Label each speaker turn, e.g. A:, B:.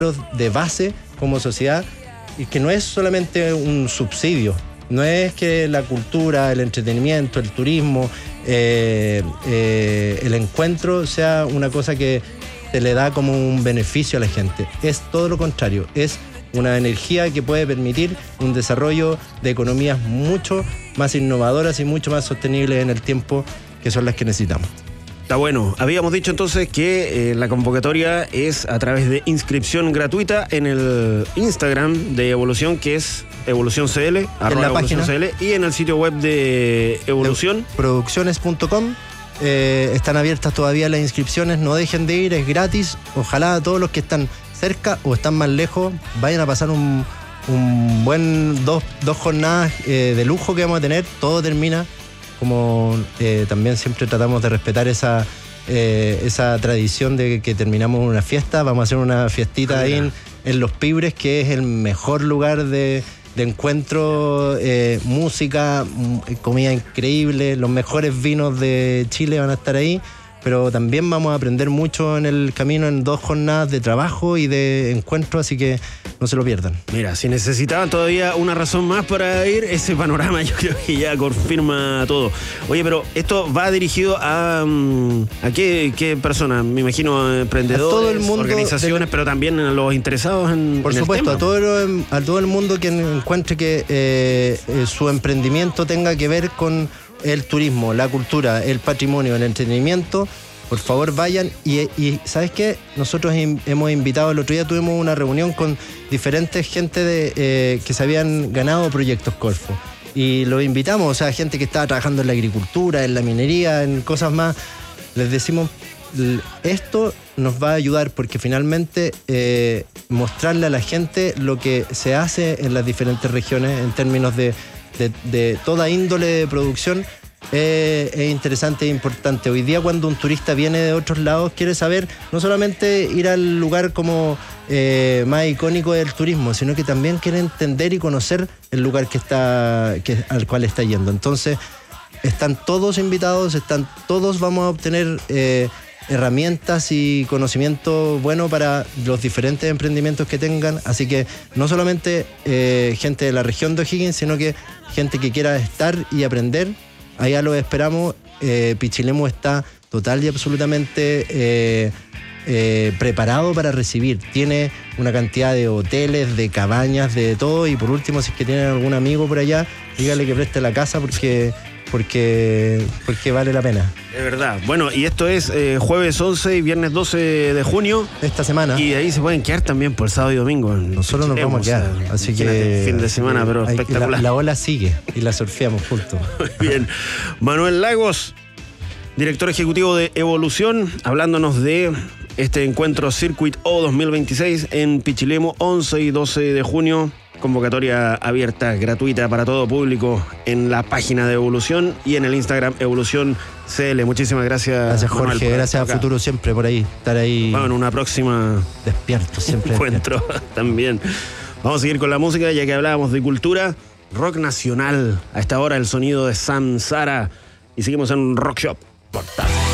A: de base como sociedad, y que no es solamente un subsidio, no es que la cultura, el entretenimiento, el turismo, el encuentro sea una cosa que se le da como un beneficio a la gente. Es todo lo contrario, es una energía que puede permitir un desarrollo de economías mucho más innovadoras y mucho más sostenibles en el tiempo, que son las que necesitamos.
B: Está bueno. Habíamos dicho entonces que la convocatoria es a través de inscripción gratuita en el Instagram de Evolución, que es EvoluciónCL,
A: en la página
B: CL, y en el sitio web de Evolución.
A: Producciones.com. Están abiertas todavía las inscripciones, no dejen de ir, es gratis. Ojalá todos los que están cerca o están más lejos vayan a pasar un buen dos jornadas de lujo que vamos a tener. Todo termina, como también siempre tratamos de respetar esa tradición de que terminamos una fiesta. Vamos a hacer una fiestita ahí en Los Pibres, que es el mejor lugar de encuentro, música, comida increíble, los mejores vinos de Chile van a estar ahí, pero también vamos a aprender mucho en el camino, en 2 jornadas de trabajo y de encuentro, así que no se lo pierdan.
B: Mira, si necesitaban todavía una razón más para ir, ese panorama yo creo que ya confirma todo. Oye, pero esto va dirigido a qué personas, me imagino emprendedores,
A: a todo el mundo,
B: organizaciones, pero también a los interesados en
A: por supuesto,
B: el tema.
A: a todo el mundo que encuentre que su emprendimiento tenga que ver con el turismo, la cultura, el patrimonio, el entretenimiento. Por favor, vayan y ¿sabes qué? Nosotros hemos invitado, el otro día tuvimos una reunión con diferentes gente que se habían ganado proyectos Corfo. Y los invitamos, o sea, gente que estaba trabajando en la agricultura, en la minería, en cosas más. Les decimos, esto nos va a ayudar porque finalmente mostrarle a la gente lo que se hace en las diferentes regiones en términos de toda índole de producción. Es interesante e importante. Hoy día, cuando un turista viene de otros lados, quiere saber no solamente ir al lugar como más icónico del turismo, sino que también quiere entender y conocer el lugar al cual está yendo. Entonces, están todos invitados, todos vamos a obtener herramientas y conocimiento bueno para los diferentes emprendimientos que tengan. Así que no solamente gente de la región de O'Higgins, sino que gente que quiera estar y aprender. Allá los esperamos. Pichilemu está total y absolutamente preparado para recibir. Tiene una cantidad de hoteles, de cabañas, de todo. Y por último, si es que tienen algún amigo por allá, dígale que preste la casa porque vale la pena.
B: Es verdad. Bueno, y esto es jueves 11 y viernes 12 de junio.
A: Esta semana.
B: Y de ahí se pueden quedar también por sábado y domingo.
A: Nosotros nos vamos a quedar. Así que
B: fin de semana, pero espectacular.
A: La ola sigue y la surfeamos juntos.
B: Muy bien. Manuel Lagos, director ejecutivo de Evolución, hablándonos de este encuentro Circuit O 2026 en Pichilemu, 11 y 12 de junio. Convocatoria abierta, gratuita para todo público en la página de Evolución y en el Instagram EvoluciónCL. Muchísimas gracias.
A: Gracias, Jorge. Manuel, gracias a Futuro siempre por ahí. Estar ahí.
B: Vamos en una próxima.
A: Despierto, siempre.
B: Encuentro
A: despierto.
B: También. Vamos a seguir con la música, ya que hablábamos de cultura. Rock nacional. A esta hora, el sonido de Samsara. Y seguimos en Rock Shop.